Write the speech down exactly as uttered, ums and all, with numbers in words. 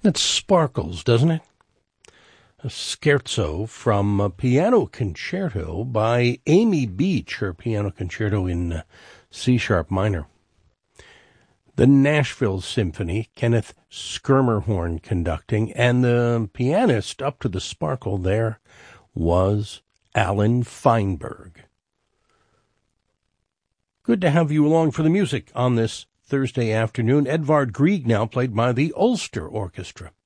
It sparkles, doesn't it? A scherzo from a piano concerto by Amy Beach, her piano concerto in uh, C-sharp minor. The Nashville Symphony, Kenneth Schermerhorn conducting, and the pianist up to the sparkle there was Alan Feinberg. Good to have you along for the music on this Thursday afternoon. Edvard Grieg now played by the Ulster Orchestra.